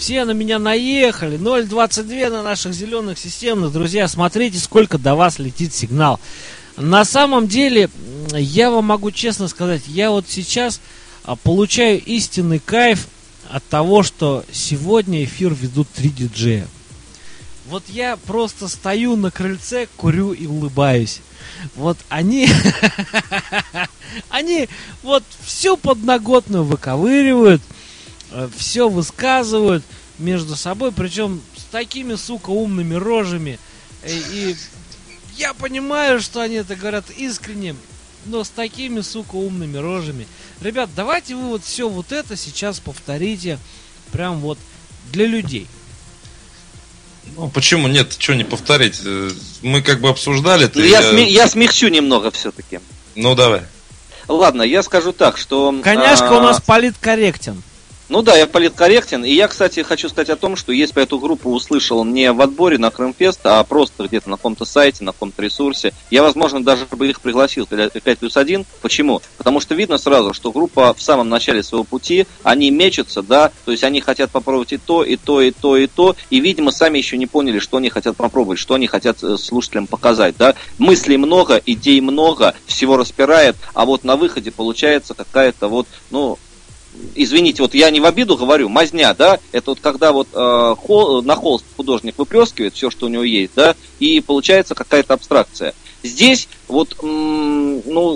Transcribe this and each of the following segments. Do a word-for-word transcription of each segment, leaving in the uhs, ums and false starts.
все на меня наехали. ноль двадцать два на наших зеленых системных. Друзья, смотрите, сколько до вас летит сигнал. На самом деле, я вам могу честно сказать, я вот сейчас получаю истинный кайф от того, что сегодня эфир ведут три диджея. Вот я просто стою на крыльце, курю и улыбаюсь. Вот они, они вот всю подноготную выковыривают, все высказывают между собой, причем с такими, сука, умными рожами. И я понимаю, что они это говорят искренне, но с такими, сука, умными рожами. Ребят, давайте вы вот все вот это сейчас повторите, прям вот для людей. Ну, почему нет? Что не повторить? Мы как бы обсуждали это. Я, я... Сме... я смягчу немного все-таки. Ну, давай. Ладно, я скажу так, что... Коняшка а... у нас политкорректен. Ну да, я политкорректен. И я, кстати, хочу сказать о том, что если бы эту группу услышал не в отборе на Крымфест, а просто где-то на каком-то сайте, на каком-то ресурсе, я, возможно, даже бы их пригласил для пять плюс один. Почему? Потому что видно сразу, что группа в самом начале своего пути, они мечутся, да, то есть они хотят попробовать и то, и то, и то, и то, и, видимо, сами еще не поняли, что они хотят попробовать, что они хотят слушателям показать, да. Мыслей много, идей много, всего распирает, а вот на выходе получается какая-то вот, ну... Извините, вот я не в обиду говорю, мазня, да, это вот когда вот э, хол, на холст художник выплескивает все, что у него есть, да, и получается какая-то абстракция. Здесь вот, м- ну,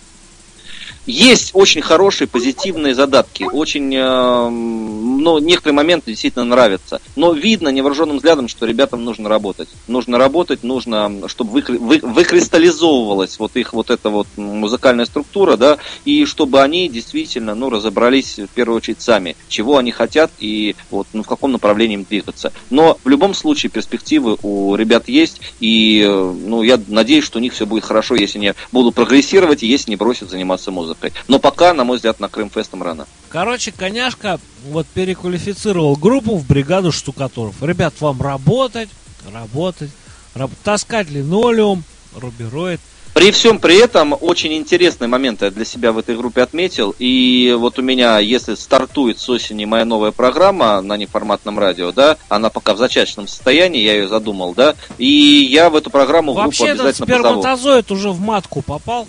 есть очень хорошие позитивные задатки, очень, э, ну, некоторые моменты действительно нравятся, но видно невооруженным взглядом, что ребятам нужно работать, нужно работать, нужно, чтобы вы, вы, выкристаллизовывалась вот их вот эта вот музыкальная структура, да, и чтобы они действительно, ну, разобрались в первую очередь сами, чего они хотят и вот, ну, в каком направлении им двигаться. Но в любом случае перспективы у ребят есть, и, ну, я надеюсь, что у них все будет хорошо, если они будут прогрессировать и если не бросят заниматься музыкой. Но пока, на мой взгляд, на Крымфестом рано. Короче, Коняшка вот переквалифицировал группу в бригаду штукатуров. Ребят, вам работать, работать, раб- таскать линолеум, рубероид. При всем при этом очень интересный момент я для себя в этой группе отметил. И вот у меня, если стартует с осени моя новая программа на неформатном радио, да, она пока в зачаточном состоянии, я ее задумал, да, и я в эту программу группу вообще обязательно этот позову. сперматозоид уже в матку попал?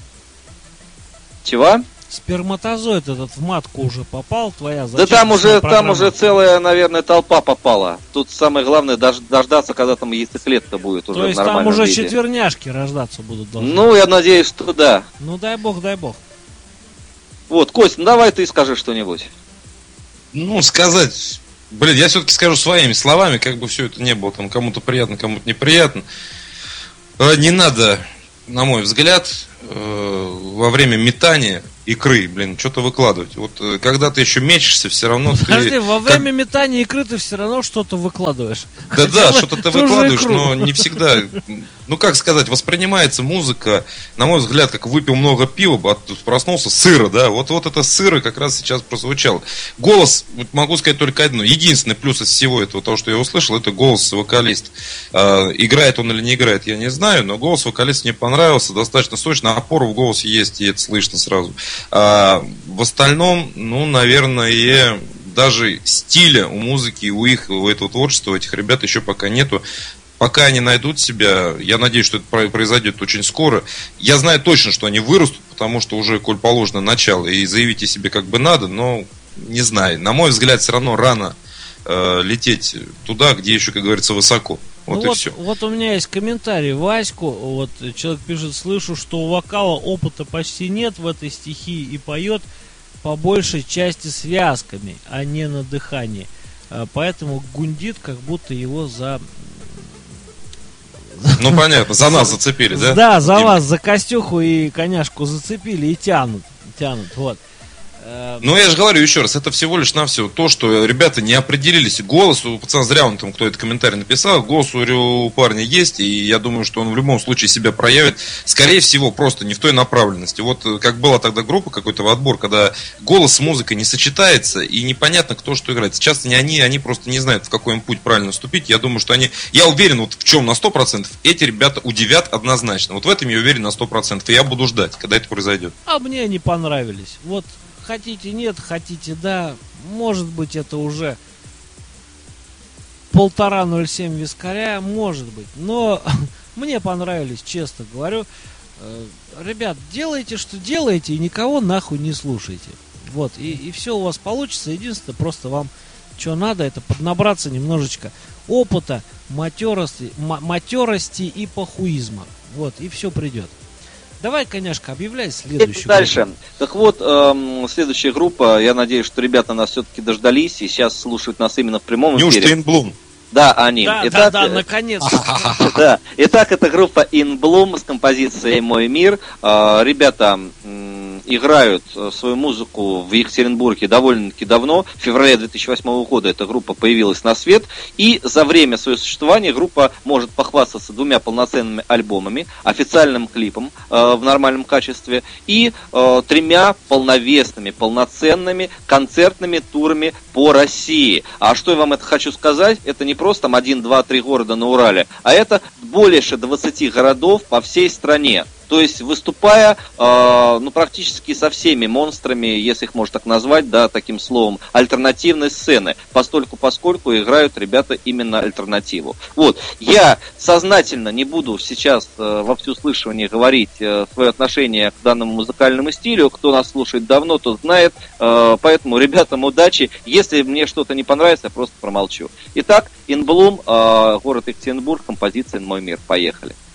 Чего? Сперматозоид этот в матку уже попал, твоя зачаточная Да там уже, программа. там уже целая, наверное, толпа попала. Тут самое главное дож- дождаться, когда там яйцеклетка будет уже. То есть в нормальном там уже виде. четверняшки рождаться будут должны. Ну, я надеюсь, что да. Ну дай бог, дай бог. Вот, Кость, ну давай ты скажи что-нибудь. Ну, сказать... Блин, я все-таки скажу своими словами, как бы все это не было там кому-то приятно, кому-то неприятно. Не надо, на мой взгляд, во время метания икры, блин, что-то выкладывать. Вот когда ты еще мечешься, все равно Подожди, ты... во время как... метания икры ты все равно что-то выкладываешь. Да, да, что-то ты выкладываешь, но не всегда... Ну, как сказать, воспринимается музыка, на мой взгляд, как выпил много пива, проснулся, сыра, да, вот, вот это сыра как раз сейчас прозвучало. Голос, вот могу сказать только одно, единственный плюс из всего этого, того, что я услышал, это голос вокалиста. Э, играет он или не играет, я не знаю, но голос вокалиста мне понравился, достаточно сочно, опора в голосе есть, и это слышно сразу. А в остальном, ну, наверное, даже стиля у музыки, у их, у этого творчества, у этих ребят еще пока нету. Пока они найдут себя, я надеюсь, что это произойдет очень скоро. Я знаю точно, что они вырастут, потому что уже, коль положено, начало, и заявить о себе как бы надо, но не знаю. На мой взгляд, все равно рано э, лететь туда, где еще, как говорится, высоко. Вот ну и вот, все. Вот у меня есть комментарий Ваську. Вот человек пишет: слышу, что у вокала опыта почти нет в этой стихии и поет по большей части связками, а не на дыхании. Поэтому гундит, как будто его за... Ну понятно, за нас зацепили, да? Да, за вас, за Костюху и Коняшку зацепили и тянут, тянут, вот. Ну, я же говорю еще раз, это всего лишь навсего то, что ребята не определились. Голос у пацана, зря он там, кто этот комментарий написал, голос у парня есть, и я думаю, что он в любом случае себя проявит. Скорее всего, просто не в той направленности. Вот как была тогда группа, какой-то отбор, когда голос с музыкой не сочетается, и непонятно, кто что играет. Сейчас не они, они просто не знают, в какой им путь правильно вступить. Я думаю, что они, я уверен, вот в чем на сто процентов, эти ребята удивят однозначно. Вот в этом я уверен на сто процентов, и я буду ждать, когда это произойдет. А мне они понравились, вот. Хотите нет, хотите да, может быть это уже полтора ноль семь вискаря, может быть. Но мне понравились, честно говорю. Ребят, делайте, что делаете, и никого нахуй не слушайте. Вот, и, и все у вас получится. Единственное, просто вам что надо, это поднабраться немножечко опыта, матерости, матерости и похуизма. Вот, и все придет. Давай, конечно, объявляй следующую Дальше. группу. Так вот, эм, следующая группа, я надеюсь, что ребята нас все-таки дождались и сейчас слушают нас именно в прямом эфире. Неужто In Bloom? Да, они. Да, Итак, да, да, наконец-то. Да. Итак, это группа In Bloom с композицией «Мой мир». Ребята играют свою музыку в Екатеринбурге довольно-таки давно. В феврале две тысячи восьмого года эта группа появилась на свет. И за время своего существования группа может похвастаться двумя полноценными альбомами, официальным клипом э, в нормальном качестве и э, тремя полновесными, полноценными концертными турами по России. А что я вам это хочу сказать? Это не просто там один, два, три города на Урале, а это больше двадцати городов по всей стране. То есть выступая э, ну, практически со всеми монстрами, если их можно так назвать, да, таким словом, альтернативной сцены, постольку поскольку играют ребята именно альтернативу. Вот, я сознательно не буду сейчас э, во всеуслышание говорить э, свое отношение к данному музыкальному стилю. Кто нас слушает давно, тот знает. Э, поэтому, ребятам, удачи. Если мне что-то не понравится, я просто промолчу. Итак, In Bloom, э, город Екатеринбург, композиция «Мой мир». Поехали.